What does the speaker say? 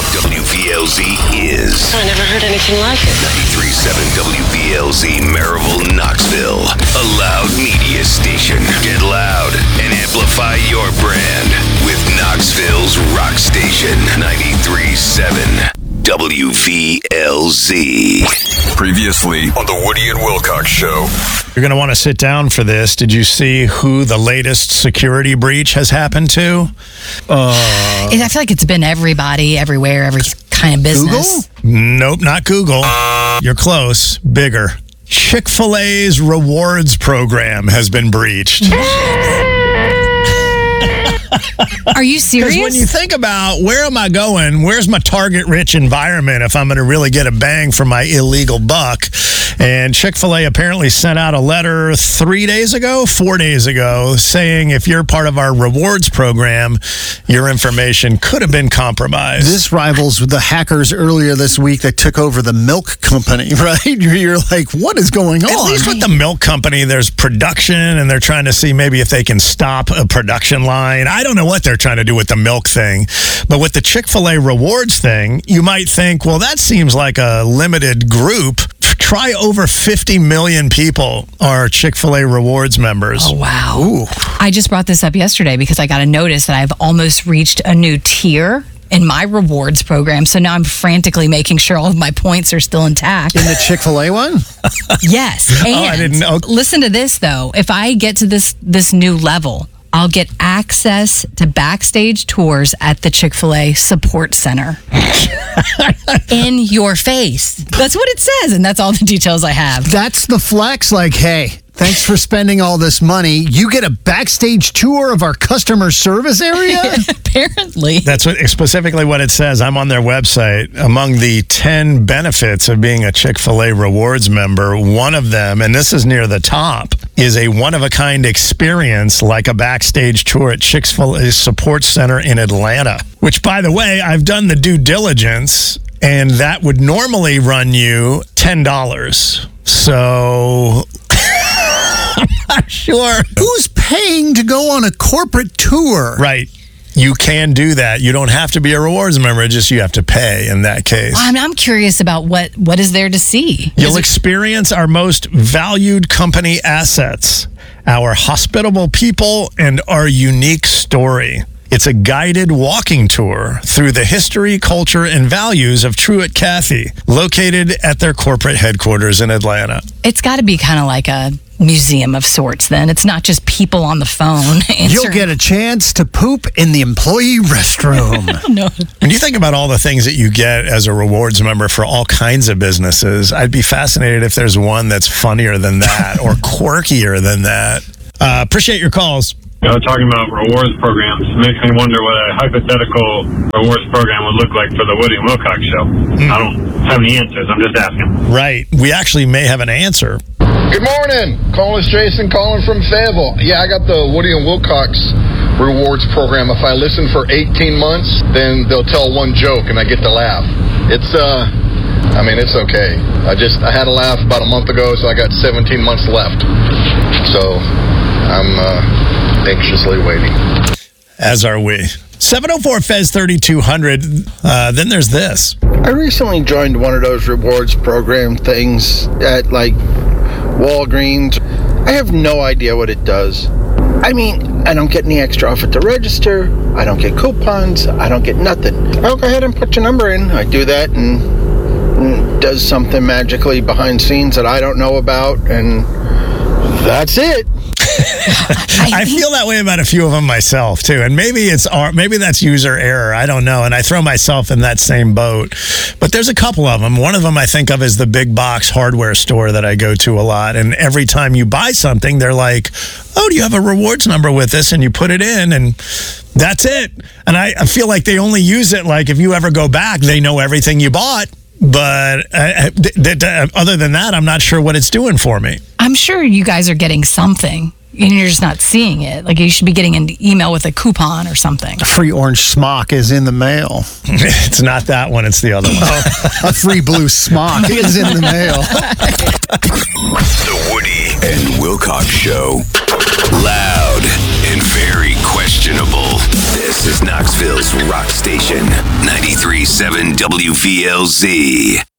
WVLZ is. I never heard anything like it. 93.7 WVLZ Maryville, Knoxville. A loud media station. Get loud and amplify your brand with Knoxville's rock station. 93.7 WVLZ. Previously on the Woody and Wilcox Show. You're going to want to sit down for this. Did you see who the latest security breach has happened to? I feel like it's been everybody, everywhere, every kind of business. Google? Nope, not Google. You're close. Bigger. Chick-fil-A's rewards program has been breached. Are you serious? Because when you think about where am I going, where's my target-rich environment if I'm going to really get a bang for my illegal buck? And Chick-fil-A apparently sent out a letter 4 days ago, saying if you're part of our rewards program, your information could have been compromised. This rivals with the hackers earlier this week that took over the milk company, right? You're like, what is going on? At least with the milk company, there's production, and they're trying to see maybe if they can stop a production line. I don't know what they're trying to do with the milk thing. But with the Chick-fil-A rewards thing, you might think, well, that seems like a limited group. Try over 50 million people are Chick-fil-A rewards members. Oh, wow. Ooh. I just brought this up yesterday because I got a notice that I've almost reached a new tier in my rewards program. So now I'm frantically making sure all of my points are still intact. In the Chick-fil-A one? Yes. And I didn't know. Listen to this, though. If I get to this new level, I'll get access to backstage tours at the Chick-fil-A support center. In your face. That's what it says, and that's all the details I have. That's the flex. Like, hey, thanks for spending all this money. You get a backstage tour of our customer service area? Apparently. That's specifically what it says. I'm on their website. Among the 10 benefits of being a Chick-fil-A rewards member, one of them, and this is near the top, is a one-of-a-kind experience like a backstage tour at Chick-fil-A's support center in Atlanta. Which, by the way, I've done the due diligence, and that would normally run you $10. So I'm not sure. Who's paying to go on a corporate tour? Right. You can do that. You don't have to be a rewards member. Just you have to pay in that case. I'm curious about what is there to see. You'll experience our most valued company assets, our hospitable people, and our unique story. It's a guided walking tour through the history, culture, and values of Truett Cathy, located at their corporate headquarters in Atlanta. It's got to be kind of like a museum of sorts, then. It's not just people on the phone answering. You'll get a chance to poop in the employee restroom. No. When you think about all the things that you get as a rewards member for all kinds of businesses, I'd be fascinated if there's one that's funnier than that or quirkier than that. Appreciate your calls. Talking about rewards programs makes me wonder what a hypothetical rewards program would look like for the Woody and Wilcox Show. I don't have any answers. I'm just asking. Right. We actually may have an answer. Good morning. Calling Jason, calling from Fayetteville. Yeah, I got the Woody and Wilcox rewards program. If I listen for 18 months, then they'll tell one joke and I get to laugh. It's okay. I had a laugh about a month ago, so I got 17 months left. So I'm anxiously waiting. As are we. 704-FEZ-3200. Then there's this. I recently joined one of those rewards program things at, like, Walgreens. I have no idea what it does. I mean, I don't get any extra off at the register. I don't get coupons. I don't get nothing. I'll go ahead and put your number in. I do that, and it does something magically behind scenes that I don't know about, and that's it. I feel that way about a few of them myself too, and maybe that's user error. I don't know, and I throw myself in that same boat. But there's a couple of them. One of them I think of is the big box hardware store that I go to a lot, and every time you buy something, they're like, "Oh, do you have a rewards number with this?" And you put it in, and that's it. And I feel like they only use it like if you ever go back, they know everything you bought. But other than that, I'm not sure what it's doing for me. I'm sure you guys are getting something. and you're just not seeing it. Like, you should be getting an email with a coupon or something. A free orange smock is in the mail. It's not that one, it's the other one. A free blue smock is in the mail. The Woody and Wilcox Show. Loud and very questionable. This is Knoxville's Rock Station, 93.7 WVLZ.